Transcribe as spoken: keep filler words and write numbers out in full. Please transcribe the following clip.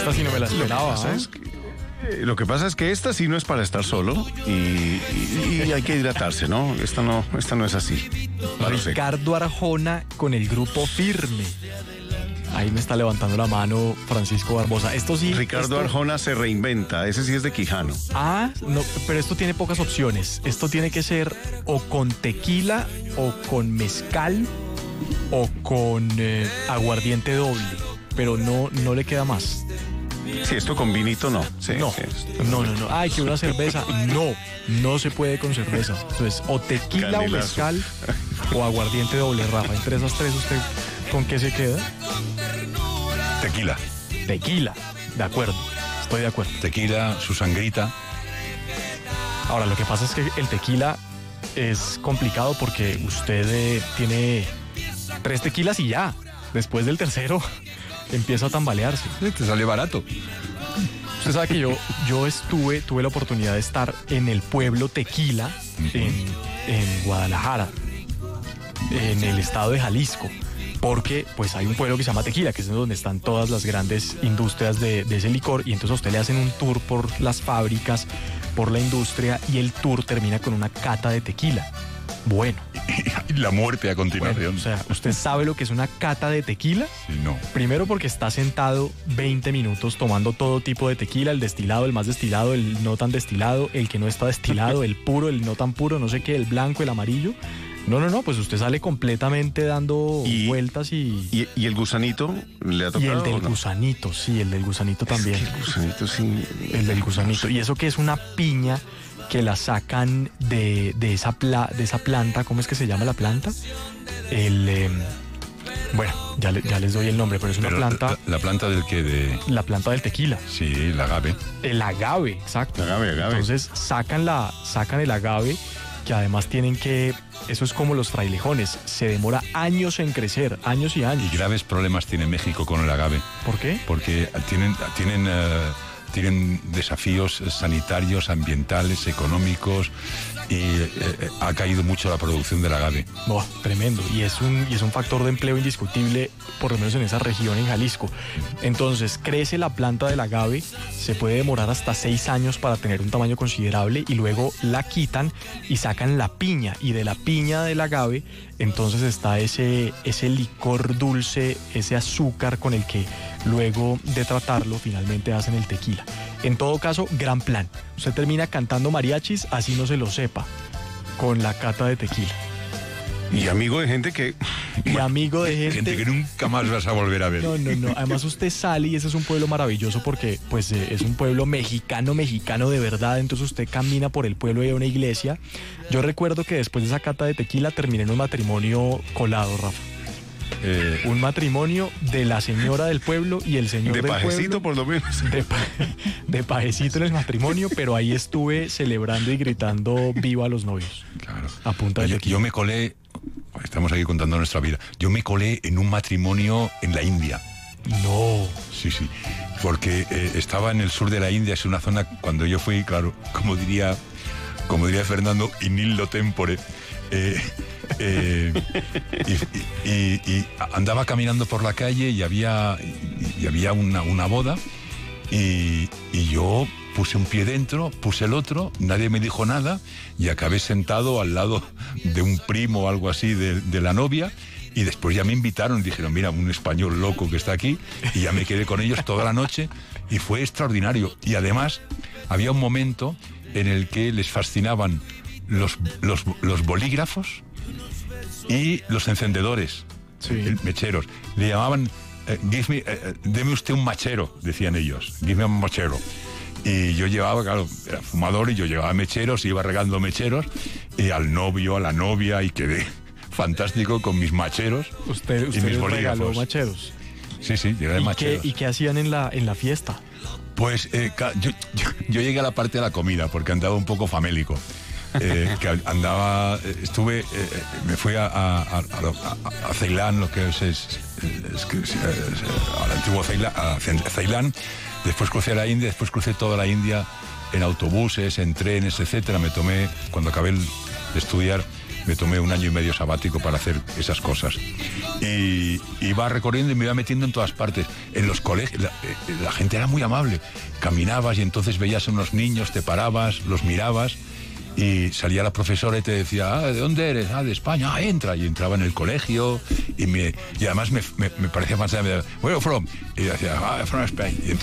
Esta sí no me la esperaba. Lo que pasa es que, eh, lo que pasa es que esta sí no es para estar solo y, y, y hay que hidratarse, ¿no? Esta no, esta no es así. Ricardo Arjona con el grupo Firme. Ahí me está levantando la mano Francisco Barbosa. Esto sí. Ricardo esto... Arjona se reinventa. Ese sí es de Quijano. Ah, no, pero esto tiene pocas opciones. Esto tiene que ser o con tequila, o con mezcal, o con eh, aguardiente doble. Pero no, no le queda más. Sí, esto con vinito no. Sí, no, sí. no, no, no. Ay, que una cerveza. No, no se puede con cerveza. Entonces, o tequila Canelazo. o mezcal, o aguardiente doble, Rafa. Entre esas tres, ¿usted con qué se queda? Tequila. Tequila, de acuerdo, estoy de acuerdo. Tequila, su sangrita. Ahora, lo que pasa es que el tequila es complicado porque usted eh, tiene tres tequilas y ya. Después del tercero empieza a tambalearse. Te sale barato. Usted sabe que yo, yo estuve, tuve la oportunidad de estar en el pueblo Tequila, uh-huh. en, en Guadalajara, en el estado de Jalisco. Porque pues hay un pueblo que se llama Tequila, que es donde están todas las grandes industrias de, de ese licor, y entonces a usted le hacen un tour por las fábricas, por la industria, y el tour termina con una cata de tequila. Bueno. Y la muerte a continuación. Bueno, o sea, ¿usted sabe lo que es una cata de tequila? Sí, no. Primero porque está sentado veinte minutos tomando todo tipo de tequila, el destilado, el más destilado, el no tan destilado, el que no está destilado, el puro, el no tan puro, no sé qué, el blanco, el amarillo. No, no, no, pues usted sale completamente dando y, vueltas y... y... ¿Y el gusanito le ha tocado? Y el del no? gusanito, sí, el del gusanito también. Es que el gusanito, sí. El del gusanito. Y eso que es una piña que la sacan de, de, esa, pla, de esa planta, ¿cómo es que se llama la planta? El... Eh, bueno, ya, le, ya les doy el nombre, pero es una pero planta... La, la planta del que de... La planta del tequila. Sí, el agave. El agave, exacto. Agave, agave. Entonces sacan, la, sacan el agave, que además tienen que... Eso es como los frailejones, se demora años en crecer, años y años. Y graves problemas tiene México con el agave. ¿Por qué? Porque tienen, tienen, uh, tienen desafíos sanitarios, ambientales, económicos, y eh, ha caído mucho la producción del agave. Oh, tremendo, y es, un, y es un factor de empleo indiscutible, por lo menos en esa región, en Jalisco. Entonces, crece la planta del agave, se puede demorar hasta seis años para tener un tamaño considerable, y luego la quitan y sacan la piña, y de la piña del agave, entonces está ese, ese licor dulce, ese azúcar con el que luego de tratarlo finalmente hacen el tequila. En todo caso, gran plan. Usted termina cantando mariachis, así no se lo sepa, con la cata de tequila. Y amigo de gente que... Y amigo de gente... Gente que nunca más vas a volver a ver. No, no, no. Además usted sale y ese es un pueblo maravilloso porque pues eh, es un pueblo mexicano, mexicano de verdad. Entonces usted camina por el pueblo y hay una iglesia. Yo recuerdo que después de esa cata de tequila terminé en un matrimonio colado, Rafa. Eh, un matrimonio de la señora del pueblo y el señor de del pajecito, pueblo, por lo menos. De, pa, de pajecito en el matrimonio, pero ahí estuve celebrando y gritando viva a los novios. Claro. A punta de yo, tequila. yo me colé, estamos aquí contando nuestra vida, yo me colé en un matrimonio en la India. No. Sí, sí, porque eh, estaba en el sur de la India, es una zona, cuando yo fui, claro, como diría, como diría Fernando, in illo tempore. Eh, eh, y, y, y andaba caminando por la calle y había, y, y había una, una boda y, y yo puse un pie dentro, puse el otro, nadie me dijo nada y acabé sentado al lado de un primo o algo así de, de la novia. Y después ya me invitaron, dijeron, mira, un español loco que está aquí, y ya me quedé con ellos toda la noche y fue extraordinario. Y además había un momento en el que les fascinaban los, los, los bolígrafos y los encendedores, sí. el, mecheros. Le llamaban, eh, give me, eh, deme usted un machero, decían ellos, give me un machero. Y yo llevaba, claro, era fumador y yo llevaba mecheros, iba regando mecheros, y al novio, a la novia, y quedé fantástico con mis macheros. Usted, usted y mis les bolígrafos. regaló macheros. Sí, sí, llegué de ¿Y macheros. qué, ¿Y qué hacían en la, en la fiesta? Pues eh, yo, yo, yo llegué a la parte de la comida porque andaba un poco famélico. Eh, que andaba, estuve, eh, me fui a, a, a, a, a Ceilán, lo que es, es, es, es, es al antiguo Ceilán, a Ceilán, después crucé a la India, después crucé toda la India en autobuses, en trenes, etcétera. Me tomé, cuando acabé de estudiar, me tomé un año y medio sabático para hacer esas cosas. Y iba recorriendo y me iba metiendo en todas partes. En los colegios, la, la gente era muy amable. Caminabas y entonces veías a unos niños, te parabas, los mirabas y salía la profesora y te decía, ah, ¿de dónde eres? Ah, de España, ah, entra. Y entraba en el colegio y, me, y además me, me, me parecía más... Where are you from? Y decía, ah, from Spain. Y entonces,